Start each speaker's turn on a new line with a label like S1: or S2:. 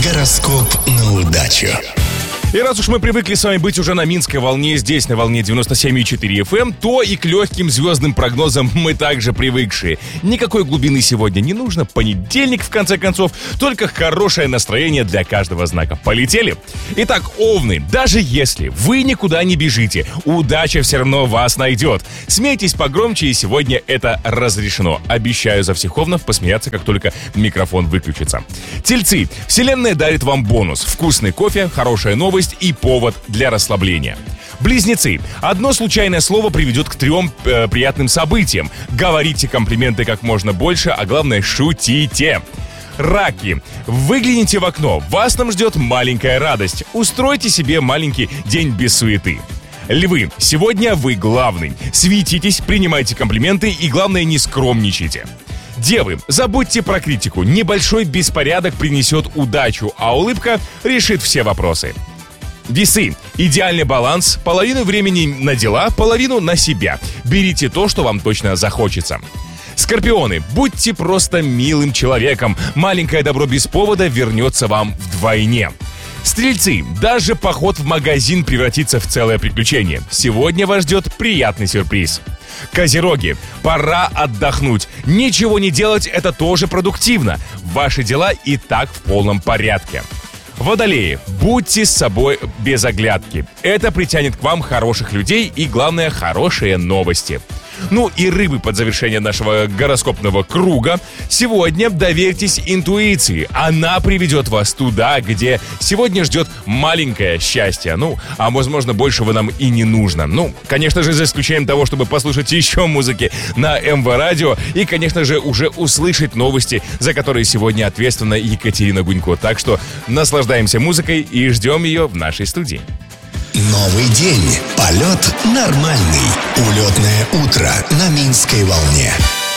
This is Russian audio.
S1: Гороскоп на удачу.
S2: И раз уж мы привыкли с вами быть уже на Минской волне, здесь на волне 97,4 FM, то и к легким звездным прогнозам мы также привыкшие. Никакой глубины сегодня не нужно, понедельник в конце концов, только хорошее настроение для каждого знака. Полетели? Итак, овны, даже если вы никуда не бежите, удача все равно вас найдет. Смейтесь погромче, и сегодня это разрешено. Обещаю за всех овнов посмеяться, как только микрофон выключится. Тельцы, вселенная дарит вам бонус. Вкусный кофе, хорошая новость и повод для расслабления. Близнецы. Одно случайное слово приведет к 3 приятным событиям. Говорите комплименты как можно больше, а главное, шутите. Раки. Выгляните в окно. Вас там ждет маленькая радость. Устройте себе маленький день без суеты. Львы. Сегодня вы главный. Светитесь, принимайте комплименты и, главное, не скромничайте. Девы, забудьте про критику. Небольшой беспорядок принесет удачу, а улыбка решит все вопросы. Весы. Идеальный баланс. Половину времени на дела, половину на себя. Берите то, что вам точно захочется. Скорпионы. Будьте просто милым человеком. Маленькое добро без повода вернется вам вдвойне. Стрельцы. Даже поход в магазин превратится в целое приключение. Сегодня вас ждет приятный сюрприз. Козероги. Пора отдохнуть. Ничего не делать — это тоже продуктивно. Ваши дела и так в полном порядке. Водолеи. Будьте с собой без оглядки. Это притянет к вам хороших людей и, главное, хорошие новости. Ну и рыбы, под завершение нашего гороскопного круга. Сегодня доверьтесь интуиции. Она приведет вас туда, где сегодня ждет маленькое счастье. Ну, а возможно, большего нам и не нужно. Ну, конечно же, за исключением того, чтобы послушать еще музыки на МВ-радио и, конечно же, уже услышать новости, за которые сегодня ответственна Екатерина Гунько. Так что наслаждаемся музыкой и ждем ее в нашей студии.
S1: Новый день. Полет нормальный. Улетное утро на Минской волне.